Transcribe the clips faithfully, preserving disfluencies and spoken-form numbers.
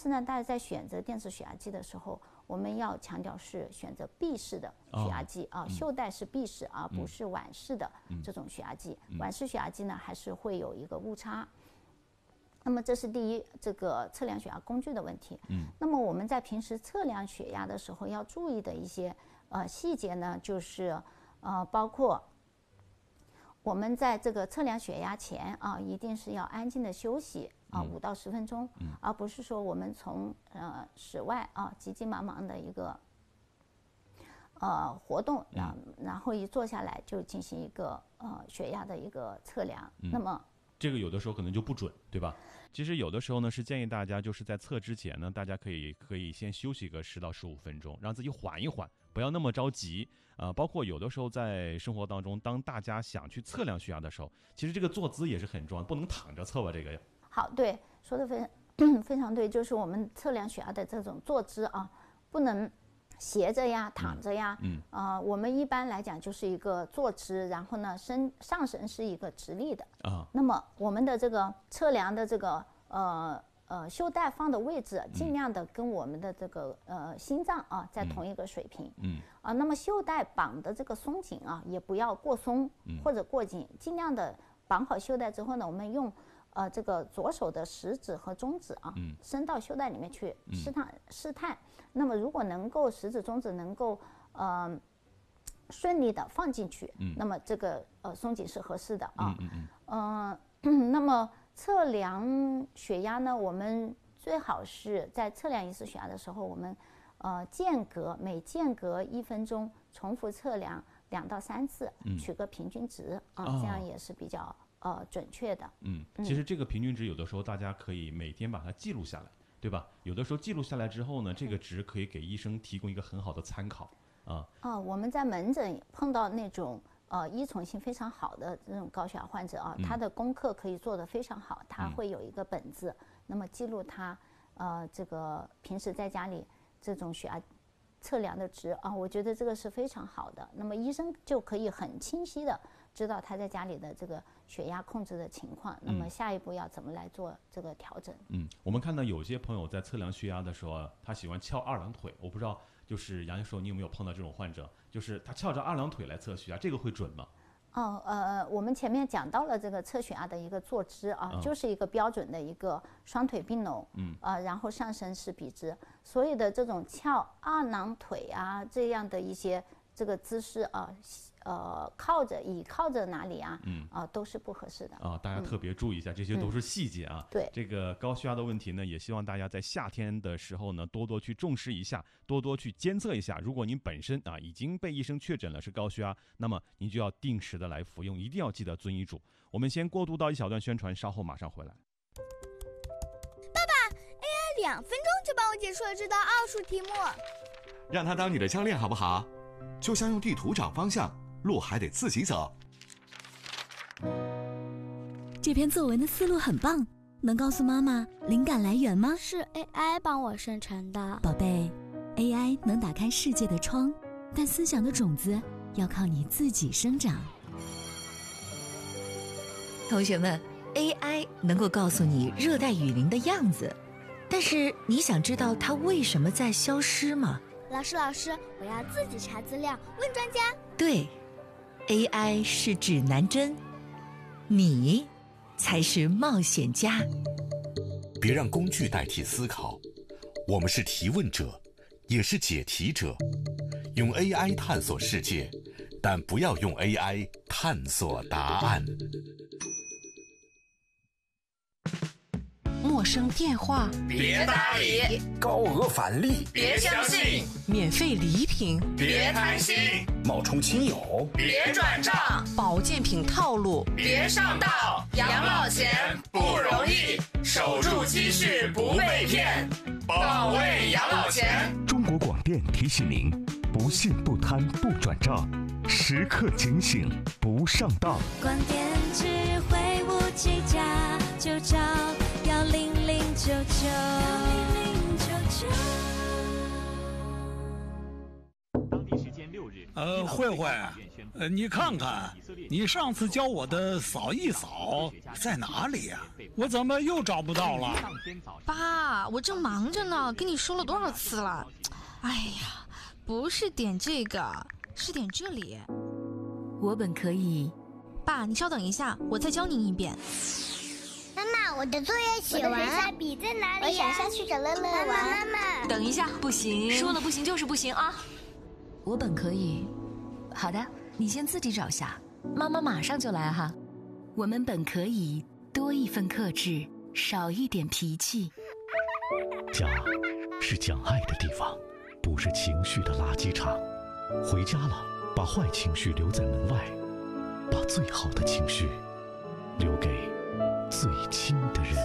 是呢，大家在选择电子血压计的时候，我们要强调是选择闭式的血压计、哦、啊，袖带是闭式，而、嗯、不是腕式的这种血压计。嗯、腕式血压计呢，还是会有一个误差。那么这是第一，这个测量血压工具的问题。嗯。那么我们在平时测量血压的时候要注意的一些呃细节呢，就是呃包括。我们在这个测量血压前啊，一定是要安静的休息啊，五到十分钟，嗯、而不是说我们从呃室外啊急急忙忙的一个呃活动，然、嗯、然后一坐下来就进行一个呃血压的一个测量，嗯、那么这个有的时候可能就不准，对吧？其实有的时候呢，是建议大家就是在测之前呢，大家可以可以先休息个十到十五分钟，让自己缓一缓，不要那么着急啊、呃。包括有的时候在生活当中，当大家想去测量血压的时候，其实这个坐姿也是很重要，不能躺着测吧？这个好，对，说的非常非常对，就是我们测量血压的这种坐姿啊，不能斜着呀、躺着呀，嗯，啊、呃，我们一般来讲就是一个坐姿，然后呢，身上身是一个直立的啊。那么我们的这个测量的这个呃呃袖带放的位置，尽量的跟我们的这个呃心脏啊在同一个水平，嗯，啊，那么袖带绑的这个松紧啊，也不要过松或者过紧，尽量的绑好袖带之后呢，我们用。呃，这个左手的食指和中指啊，嗯、伸到袖带里面去试探、嗯、试探。那么，如果能够食指、中指能够呃顺利的放进去，嗯、那么这个呃松紧是合适的啊。嗯嗯嗯。呃，那么测量血压呢，我们最好是在测量一次血压的时候，我们呃间隔每间隔一分钟重复测量两到三次，嗯、取个平均值啊，哦、这样也是比较。呃，准确的。 嗯，其实这个平均值有的时候大家可以每天把它记录下来，对吧？有的时候记录下来之后呢，这个值可以给医生提供一个很好的参考啊。 啊，我们在门诊碰到那种呃依从性非常好的这种高血压患者啊，嗯、他的功课可以做得非常好，他会有一个本子，嗯、那么记录他呃这个平时在家里这种血压测量的值啊，我觉得这个是非常好的。那么医生就可以很清晰的知道他在家里的这个血压控制的情况，那么下一步要怎么来做这个调整？ 嗯，我们看到有些朋友在测量血压的时候啊，他喜欢翘二郎腿，我不知道就是杨教授你有没有碰到这种患者，就是他翘着二郎腿来测血压，这个会准吗？ 哦，呃，我们前面讲到了这个测血压的一个坐姿啊，嗯、就是一个标准的一个双腿并拢，嗯，啊、呃，然后上身是笔直，所有的这种翘二郎腿啊这样的一些这个姿势啊。呃，靠着倚靠着哪里啊？嗯啊、呃，都是不合适的啊。大家特别注意一下，嗯、这些都是细节啊。 对， 这个高血压的问题呢，也希望大家在夏天的时候呢，多多去重视一下，多多去监测一下。如果您本身啊已经被医生确诊了是高血压，那么您就要定时的来服用，一定要记得遵医嘱。我们先过渡到一小段宣传，稍后马上回来。 爸爸 ，A I 两分钟就帮我解出了这道奥数题目。 让他当你的教练好不好？就像用地图找方向。路还得自己走。 这篇作文的思路很棒，能告诉妈妈灵感来源吗？ 是 A I 帮我生成的。 宝贝 ，A I 能打开世界的窗，但思想的种子要靠你自己生长。 同学们 ，A I 能够告诉你热带雨林的样子，但是你想知道它为什么在消失吗？ 老师，老师，我要自己查资料，问专家。 对。A I 是指南针，你才是冒险家。 别让工具代替思考，我们是提问者，也是解题者。用 A I 探索世界，但不要用 A I 探索答案。 陌生电话别搭理， 高额返利别相信， 免费礼品别贪心， 冒充亲友别转账， 保健品套路别上当。养老钱不容易，守住积蓄不被骗，保卫养老钱。 中国广电提醒您：不信不贪不转账，时刻警醒不上当。 广电智慧无计价，就找幺零零九九。 当地时间六日，呃，慧慧， 呃，你看看，你上次教我的扫一扫在哪里呀、啊？我怎么又找不到了？ 爸，我正忙着呢，跟你说了多少次了？哎呀，不是点这个，是点这里。 我本可以。 爸，你稍等一下，我再教您一遍。 妈妈，我的作业写完，下笔在哪里、啊？我想下去找乐乐玩。妈妈， 等一下，不行，说了不行就是不行啊！我本可以。好的，你先自己找下，妈妈马上就来哈。 我们本可以多一份克制，少一点脾气。 家是讲爱的地方，不是情绪的垃圾场。回家了，把坏情绪留在门外，把最好的情绪留给最亲的人。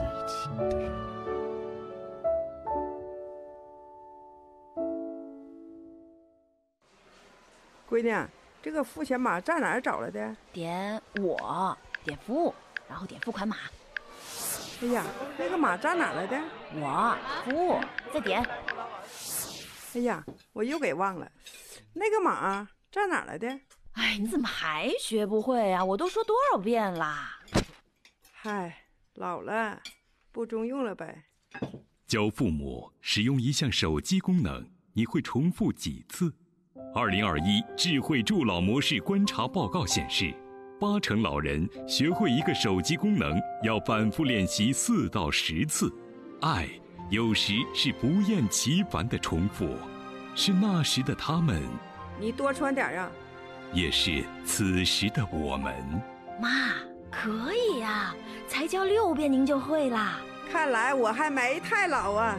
闺女，这个付钱码在哪儿找来的？ 点我，点服务，然后点付款码。 哎呀，那个码在哪儿来的？ 我，服务，再点。 哎呀，我又给忘了，那个码在哪儿来的？ 哎，你怎么还学不会啊？我都说多少遍啦！ 嗨，老了，不中用了呗。 教父母使用一项手机功能，你会重复几次？二零二一智慧助老模式观察报告显示，八成老人学会一个手机功能要反复练习四到十次。爱有时是不厌其烦的重复，是那时的他们， 你多穿点啊。 也是此时的我们。 妈，可以呀、啊，才教六遍您就会啦。 看来我还没太老啊。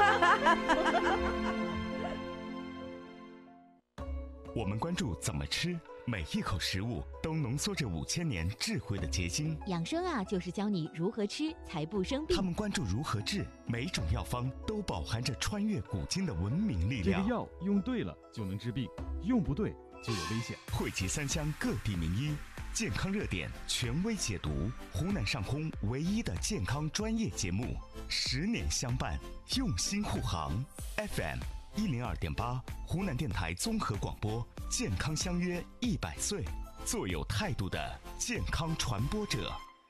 我们关注怎么吃，每一口食物都浓缩着五千年智慧的结晶。 养生啊，就是教你如何吃才不生病。 他们关注如何治，每种药方都饱含着穿越古今的文明力量。 这个药用对了就能治病，用不对就有危险。 汇集三湘各地名医，健康热点权威解读，湖南上空唯一的健康专业节目，十年相伴，用心护航。F M 一零二点八，湖南电台综合广播，健康相约一百岁，做有态度的健康传播者。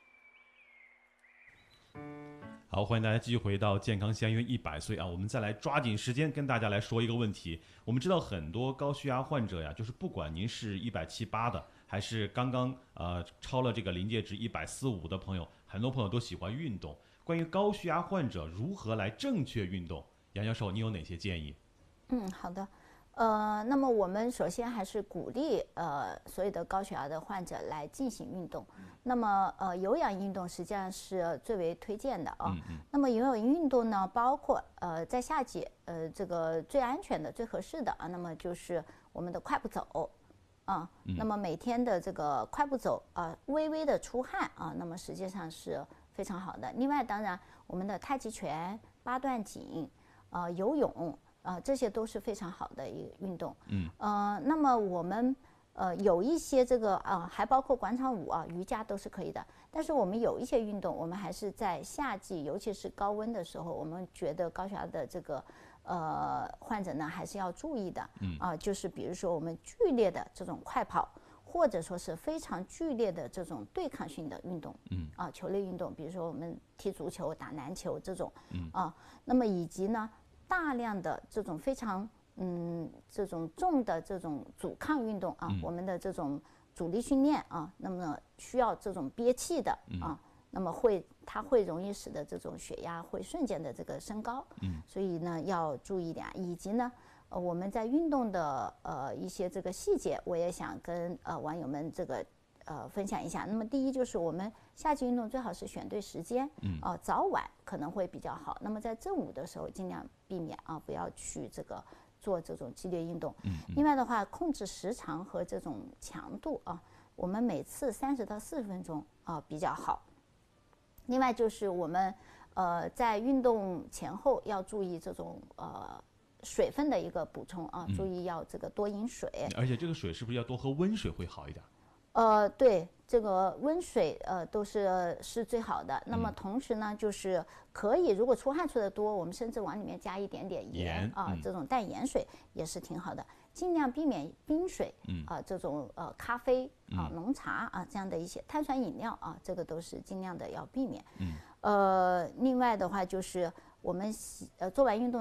好，欢迎大家继续回到健康相约一百岁啊！我们再来抓紧时间跟大家来说一个问题。我们知道很多高血压患者呀，就是不管您是一百七八的，还是刚刚呃超了这个临界值一百四五的朋友，很多朋友都喜欢运动。关于高血压患者如何来正确运动，杨教授，你有哪些建议？ 嗯，好的。呃，那么我们首先还是鼓励呃所有的高血压的患者来进行运动。那么呃有氧运动实际上是最为推荐的啊。嗯嗯、那么有氧运动呢，包括呃在夏季呃这个最安全的、最合适的啊，那么就是我们的快步走啊。嗯、那么每天的这个快步走啊，微微的出汗啊，那么实际上是非常好的。另外，当然我们的太极拳、八段锦、呃游泳。啊、呃，这些都是非常好的一个运动。嗯，呃，那么我们呃有一些这个啊、呃，还包括广场舞啊、瑜伽都是可以的。但是我们有一些运动，我们还是在夏季，尤其是高温的时候，我们觉得高血压的这个呃患者呢，还是要注意的。嗯，啊、呃，就是比如说我们剧烈的这种快跑，或者说是非常剧烈的这种对抗性的运动。嗯，啊、呃，球类运动，比如说我们踢足球、打篮球这种。嗯，啊，那么以及呢。大量的这种非常嗯这种重的这种阻抗运动啊，嗯、我们的这种阻力训练啊，那么需要这种憋气的啊，嗯、那么会它会容易使得这种血压会瞬间的这个升高，嗯，所以呢要注意点，以及呢呃我们在运动的呃一些这个细节，我也想跟呃网友们这个。呃，分享一下。那么第一就是我们夏季运动最好是选对时间，嗯，啊、呃，早晚可能会比较好。那么在正午的时候尽量避免啊，不要去这个做这种激烈运动。嗯，嗯另外的话，控制时长和这种强度啊，我们每次三十到四十分钟啊比较好。另外就是我们呃在运动前后要注意这种呃水分的一个补充啊，注意要这个多饮水。 而且这个水是不是要多喝温水会好一点？ 呃，对，这个温水呃都是是最好的。那么同时呢，就是可以，如果出汗出的多，我们甚至往里面加一点点盐盐啊、 嗯这种淡盐水也是挺好的。尽量避免冰水， 嗯啊、这种呃咖啡啊、 嗯浓茶啊这样的一些碳酸饮料啊，这个都是尽量的要避免。 嗯， 呃，另外的话就是我们洗呃做完运动。